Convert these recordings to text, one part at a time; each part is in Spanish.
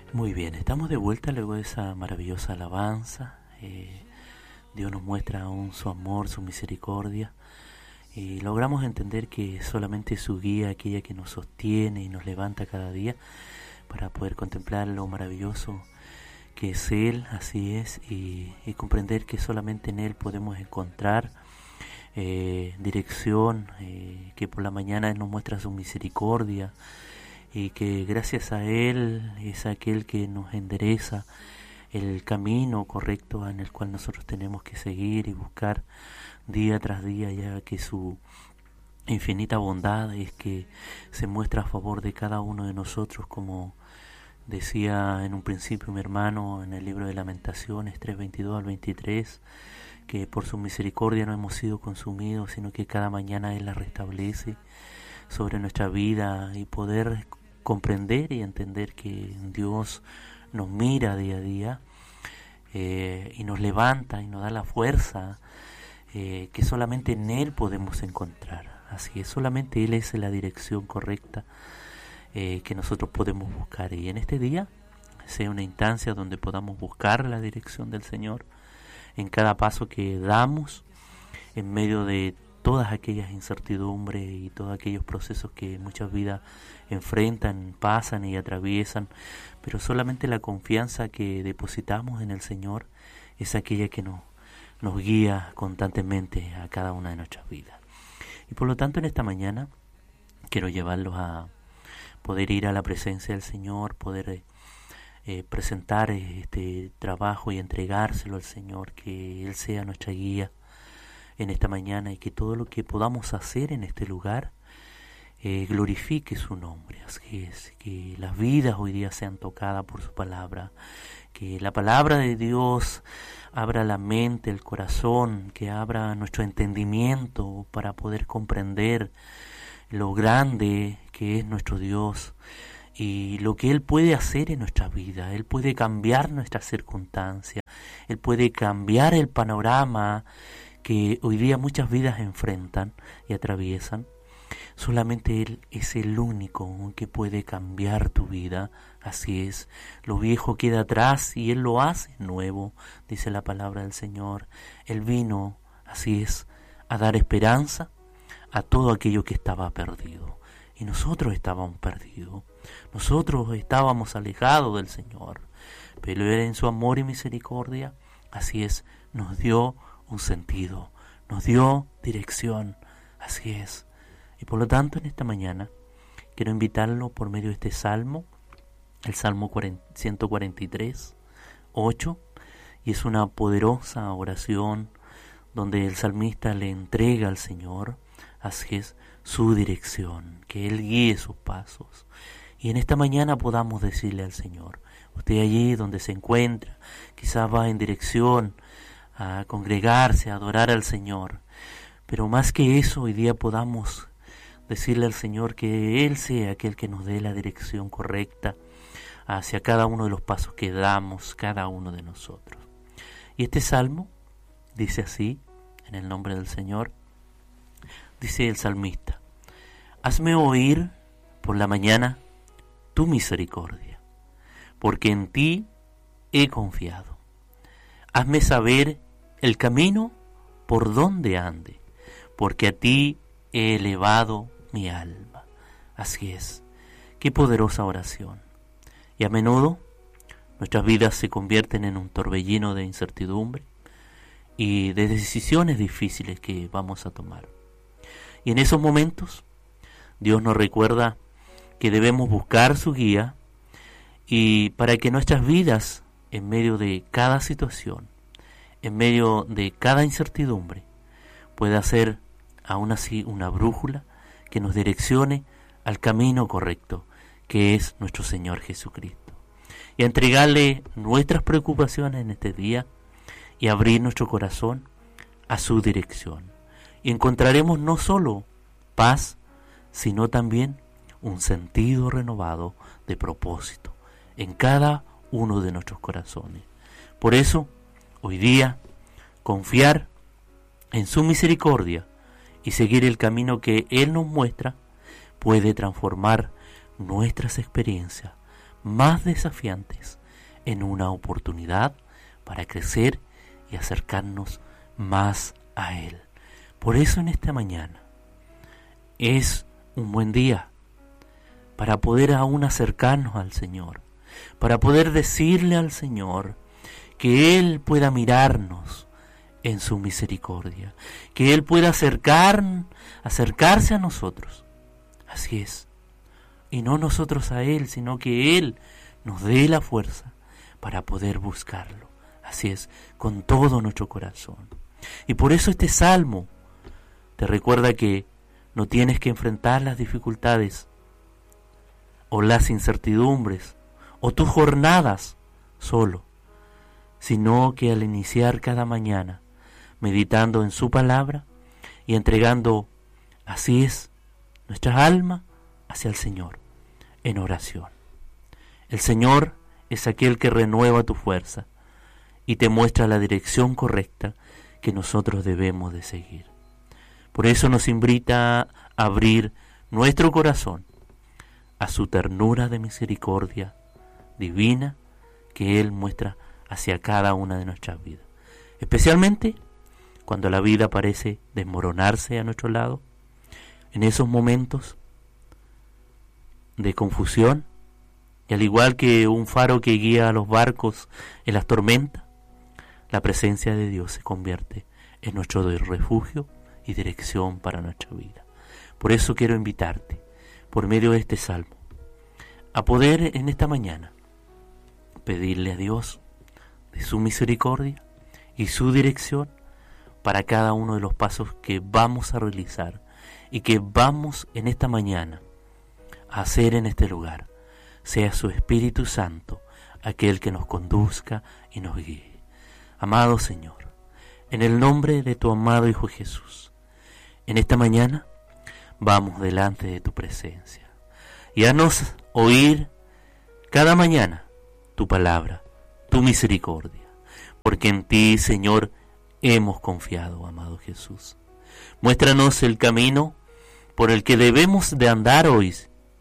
Muy bien, estamos de vuelta luego de esa maravillosa alabanza. Dios nos muestra aún su amor, su misericordia, y logramos entender que solamente su guía, aquella que nos sostiene y nos levanta cada día para poder contemplar lo maravilloso que es Él, así es, y comprender que solamente en Él podemos encontrar dirección, que por la mañana nos muestra su misericordia, y que gracias a Él es aquel que nos endereza el camino correcto en el cual nosotros tenemos que seguir y buscar día tras día, ya que su infinita bondad es que se muestra a favor de cada uno de nosotros, como decía en un principio mi hermano en el libro de Lamentaciones 3:22 al 23, que por su misericordia no hemos sido consumidos, sino que cada mañana Él la restablece sobre nuestra vida, y poder comprender y entender que Dios nos mira día a día, y nos levanta y nos da la fuerza que solamente en Él podemos encontrar. Así es, solamente Él es la dirección correcta que nosotros podemos buscar, y en este día sea una instancia donde podamos buscar la dirección del Señor en cada paso que damos, en medio de todas aquellas incertidumbres y todos aquellos procesos que muchas vidas enfrentan, pasan y atraviesan, pero solamente la confianza que depositamos en el Señor es aquella que nos guía constantemente a cada una de nuestras vidas. Y por lo tanto en esta mañana quiero llevarlos a poder ir a la presencia del Señor, poder presentar este trabajo y entregárselo al Señor, que Él sea nuestra guía en esta mañana, y que todo lo que podamos hacer en este lugar glorifique su nombre. Así es, que las vidas hoy día sean tocadas por su palabra, que la palabra de Dios abra la mente, el corazón, que abra nuestro entendimiento para poder comprender lo grande que es nuestro Dios y lo que Él puede hacer en nuestra vida. Él puede cambiar nuestras circunstancias, Él puede cambiar el panorama que hoy día muchas vidas enfrentan y atraviesan. Solamente Él es el único que puede cambiar tu vida. Así es, lo viejo queda atrás y Él lo hace nuevo, dice la palabra del Señor. Él vino, así es, a dar esperanza a todo aquello que estaba perdido. Y nosotros estábamos perdidos, nosotros estábamos alejados del Señor, pero Él en su amor y misericordia, así es, nos dio un sentido, nos dio dirección, así es. Y por lo tanto en esta mañana quiero invitarlo por medio de este salmo, el Salmo 143, 8, y es una poderosa oración donde el salmista le entrega al Señor, así es, su dirección, que Él guíe sus pasos. Y en esta mañana podamos decirle al Señor, usted allí donde se encuentra, quizás va en dirección a congregarse, a adorar al Señor, pero más que eso, hoy día podamos decirle al Señor que Él sea aquel que nos dé la dirección correcta hacia cada uno de los pasos que damos, cada uno de nosotros. Y este salmo dice así, en el nombre del Señor, dice el salmista: hazme oír por la mañana tu misericordia, porque en ti he confiado. Hazme saber el camino por donde ande, porque a ti he elevado mi alma. Así es, qué poderosa oración. Y a menudo nuestras vidas se convierten en un torbellino de incertidumbre y de decisiones difíciles que vamos a tomar. Y en esos momentos Dios nos recuerda que debemos buscar su guía, y para que nuestras vidas, en medio de cada situación, en medio de cada incertidumbre, pueda ser aún así una brújula que nos direccione al camino correcto, que es nuestro Señor Jesucristo. Y a entregarle nuestras preocupaciones en este día y abrir nuestro corazón a su dirección. Y encontraremos no solo paz, sino también un sentido renovado de propósito en cada uno de nuestros corazones. Por eso, hoy día, confiar en su misericordia y seguir el camino que Él nos muestra puede transformar nuestras experiencias más desafiantes en una oportunidad para crecer y acercarnos más a Él. Por eso en esta mañana es un buen día para poder aún acercarnos al Señor, para poder decirle al Señor que Él pueda mirarnos en su misericordia, que Él pueda acercarse a nosotros. Así es, y no nosotros a Él, sino que Él nos dé la fuerza para poder buscarlo. Así es, con todo nuestro corazón. Y por eso este salmo te recuerda que no tienes que enfrentar las dificultades o las incertidumbres o tus jornadas solo, sino que al iniciar cada mañana meditando en su palabra y entregando, así es, nuestra alma hacia el Señor en oración. El Señor es aquel que renueva tu fuerza y te muestra la dirección correcta que nosotros debemos de seguir. Por eso nos invita a abrir nuestro corazón a su ternura de misericordia divina que Él muestra hacia cada una de nuestras vidas. Especialmente cuando la vida parece desmoronarse a nuestro lado, en esos momentos de confusión, y al igual que un faro que guía a los barcos en las tormentas, la presencia de Dios se convierte en nuestro refugio y dirección para nuestra vida. Por eso quiero invitarte, por medio de este salmo, a poder en esta mañana pedirle a Dios de su misericordia y su dirección para cada uno de los pasos que vamos a realizar y que vamos en esta mañana a hacer en este lugar. Sea su Espíritu Santo aquel que nos conduzca y nos guíe. Amado Señor, en el nombre de tu amado Hijo Jesús, en esta mañana vamos delante de tu presencia y haznos oír cada mañana tu palabra, tu misericordia, porque en ti, Señor, hemos confiado, amado Jesús. Muéstranos el camino por el que debemos de andar hoy,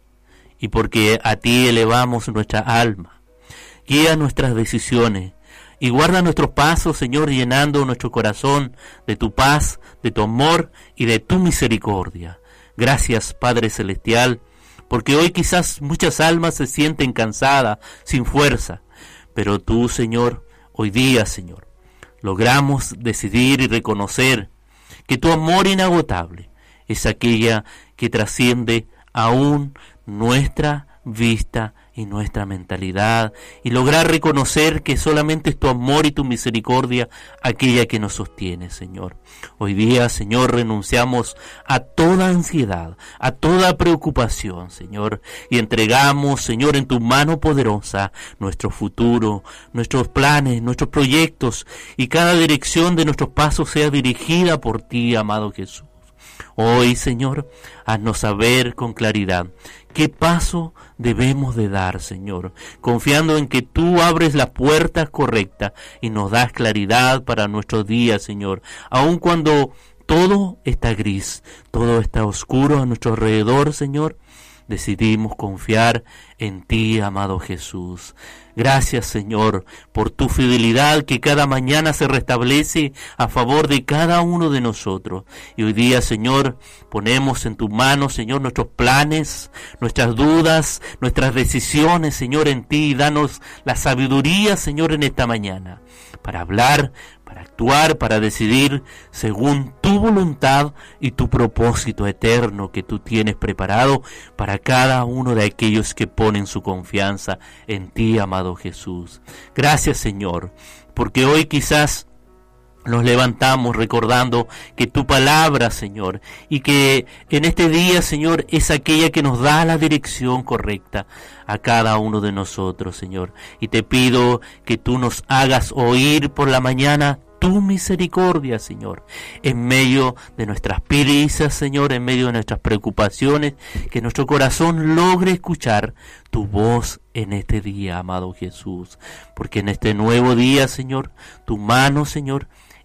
y porque a ti elevamos nuestra alma. Guía nuestras decisiones y guarda nuestros pasos, Señor, llenando nuestro corazón de tu paz, de tu amor y de tu misericordia. Gracias, Padre Celestial, porque hoy quizás muchas almas se sienten cansadas, sin fuerza, pero tú, Señor, hoy día, Señor, logramos decidir y reconocer que tu amor inagotable es aquella que trasciende aún nuestra vista y nuestra mentalidad, y lograr reconocer que solamente es tu amor y tu misericordia aquella que nos sostiene, Señor. Hoy día, Señor, renunciamos a toda ansiedad, a toda preocupación, Señor, y entregamos, Señor, en tu mano poderosa nuestro futuro, nuestros planes, nuestros proyectos, y cada dirección de nuestros pasos sea dirigida por ti, amado Jesús. Hoy, Señor, haznos saber con claridad qué paso debemos de dar, Señor, confiando en que tú abres las puertas correctas y nos das claridad para nuestros días, Señor, aun cuando todo está gris, todo está oscuro a nuestro alrededor, Señor. Decidimos confiar en ti, amado Jesús. Gracias, Señor, por tu fidelidad que cada mañana se restablece a favor de cada uno de nosotros. Y hoy día, Señor, ponemos en tu mano, Señor, nuestros planes, nuestras dudas, nuestras decisiones, Señor, en ti. Y danos la sabiduría, Señor, en esta mañana, para hablar, para actuar, para decidir según tu voluntad y tu propósito eterno que tú tienes preparado para cada uno de aquellos que ponen su confianza en ti, amado Jesús. Gracias, Señor, porque hoy quizás nos levantamos recordando que tu palabra, Señor, y que en este día, Señor, es aquella que nos da la dirección correcta a cada uno de nosotros, Señor. Y te pido que tú nos hagas oír por la mañana tu misericordia, Señor, en medio de nuestras prisas, Señor, en medio de nuestras preocupaciones, que nuestro corazón logre escuchar tu voz en este día, amado Jesús, porque en este nuevo día, Señor, tu mano, Señor,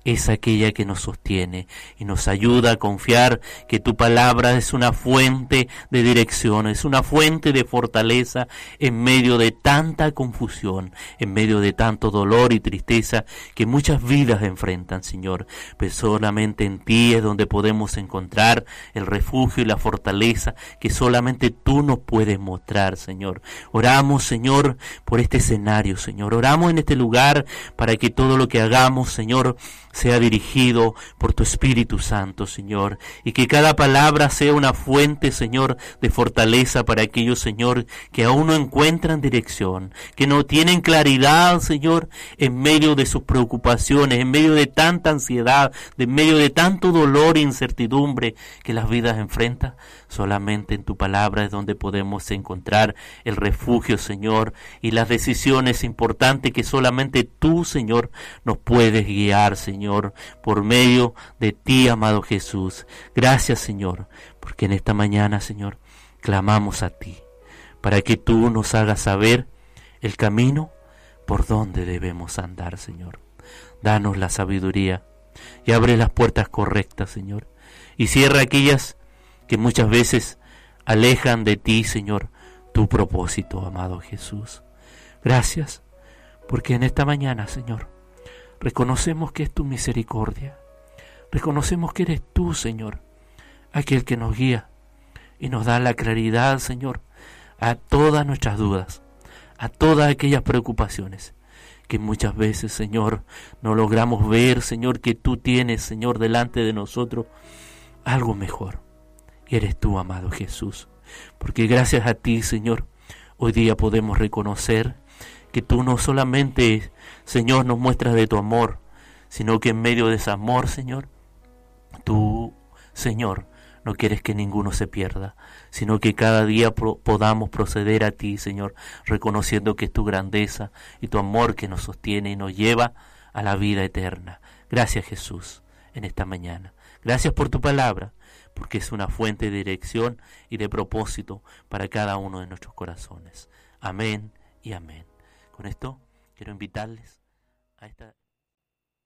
es aquella que nos sostiene y nos ayuda a confiar que tu palabra es una fuente de dirección, es una fuente de fortaleza en medio de tanta confusión, en medio de tanto dolor y tristeza que muchas vidas enfrentan, Señor. Pero solamente en ti es donde podemos encontrar el refugio y la fortaleza que solamente tú nos puedes mostrar, Señor. Oramos, Señor, por este escenario, Señor. Oramos en este lugar para que todo lo que hagamos, Señor, sea dirigido por tu Espíritu Santo, Señor, y que cada palabra sea una fuente, Señor, de fortaleza para aquellos, Señor, que aún no encuentran dirección, que no tienen claridad, Señor, en medio de sus preocupaciones, en medio de tanta ansiedad, en medio de tanto dolor e incertidumbre que las vidas enfrentan. Solamente en tu palabra es donde podemos encontrar el refugio, Señor, y las decisiones importantes que solamente tú, Señor, nos puedes guiar, Señor, por medio de ti, amado Jesús. Gracias, Señor, porque en esta mañana, Señor, clamamos a ti, para que tú nos hagas saber el camino por donde debemos andar, Señor. Danos la sabiduría y abre las puertas correctas, Señor, y cierra aquellas que muchas veces alejan de ti, Señor, tu propósito, amado Jesús. Gracias, porque en esta mañana, Señor, reconocemos que es tu misericordia, reconocemos que eres tú, Señor, aquel que nos guía y nos da la claridad, Señor, a todas nuestras dudas, a todas aquellas preocupaciones que muchas veces, Señor, no logramos ver, Señor, que tú tienes, Señor, delante de nosotros algo mejor. Y eres tú, amado Jesús, porque gracias a ti, Señor, hoy día podemos reconocer que tú no solamente, Señor, nos muestras de tu amor, sino que en medio de ese amor, Señor, tú, Señor, no quieres que ninguno se pierda, sino que cada día podamos proceder a ti, Señor, reconociendo que es tu grandeza y tu amor que nos sostiene y nos lleva a la vida eterna. Gracias, Jesús, en esta mañana. Gracias por tu palabra, porque es una fuente de dirección y de propósito para cada uno de nuestros corazones. Amén y amén. Con esto quiero invitarles a esta